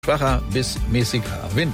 Schwacher bis mäßiger Wind.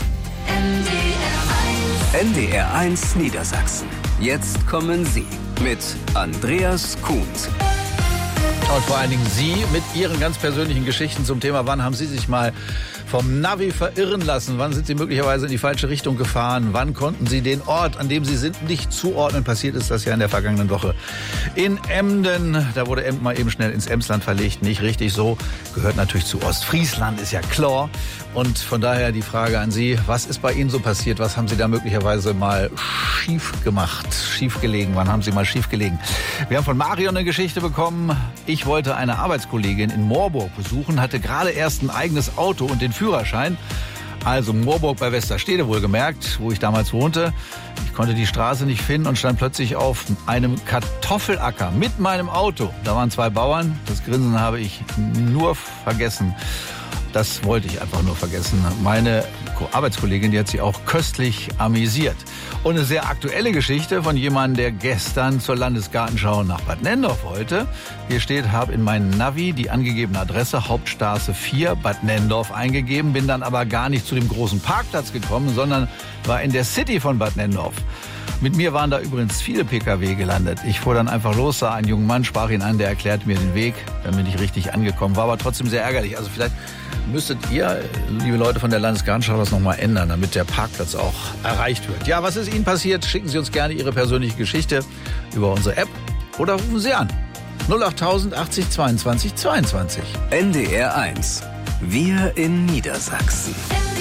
NDR 1 Niedersachsen. Jetzt kommen Sie mit Andreas Kuhns. Und vor allen Dingen Sie mit Ihren ganz persönlichen Geschichten zum Thema, wann haben Sie sich mal vom Navi verirren lassen? Wann sind Sie möglicherweise in die falsche Richtung gefahren? Wann konnten Sie den Ort, an dem Sie sind, nicht zuordnen? Passiert ist das ja in der vergangenen Woche in Emden. Da wurde Emden mal eben schnell ins Emsland verlegt. Nicht richtig so. Gehört natürlich zu Ostfriesland, ist ja klar. Und von daher die Frage an Sie, was ist bei Ihnen so passiert? Was haben Sie da möglicherweise mal schief gemacht, schief gelegen? Wann haben Sie mal schief gelegen? Wir haben von Marion eine Geschichte bekommen. Ich wollte eine Arbeitskollegin in Moorburg besuchen, hatte gerade erst ein eigenes Auto und den Führerschein. Also Moorburg bei Westerstede wohlgemerkt, wo ich damals wohnte. Ich konnte die Straße nicht finden und stand plötzlich auf einem Kartoffelacker mit meinem Auto. Da waren zwei Bauern. Das Grinsen habe ich nur vergessen. Das wollte ich einfach nur vergessen. Meine Arbeitskollegin, die hat sich auch köstlich amüsiert. Und eine sehr aktuelle Geschichte von jemandem, der gestern zur Landesgartenschau nach Bad Nenndorf wollte. Hier steht, habe in meinen Navi die angegebene Adresse Hauptstraße 4 Bad Nenndorf eingegeben, bin dann aber gar nicht zu dem großen Parkplatz gekommen, sondern war in der City von Bad Nenndorf. Mit mir waren da übrigens viele Pkw gelandet. Ich fuhr dann einfach los, sah einen jungen Mann, sprach ihn an, der erklärte mir den Weg. Dann bin ich richtig angekommen, war aber trotzdem sehr ärgerlich. Also vielleicht müsstet ihr, liebe Leute von der Landesgartenschau, das nochmal ändern, damit der Parkplatz auch erreicht wird. Ja, was ist Ihnen passiert? Schicken Sie uns gerne Ihre persönliche Geschichte über unsere App oder rufen Sie an. 08000 80 22 22. NDR 1. Wir in Niedersachsen.